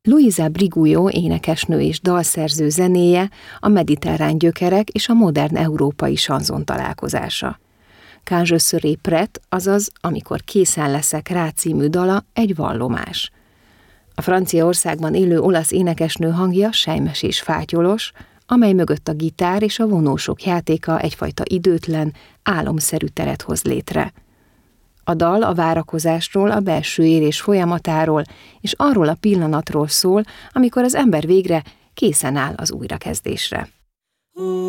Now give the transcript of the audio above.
Luisa Briguio énekesnő és dalszerző zenéje a mediterrán gyökerek és a modern európai sanzon találkozása. Quand je serai prête, azaz amikor készen leszek rá című dala egy vallomás. A Franciaországban élő olasz énekesnő hangja selymes és fátyolos, amely mögött a gitár és a vonósok játéka egyfajta időtlen, álomszerű teret hoz létre. A dal a várakozásról, a belső érés folyamatáról és arról a pillanatról szól, amikor az ember végre készen áll az újrakezdésre.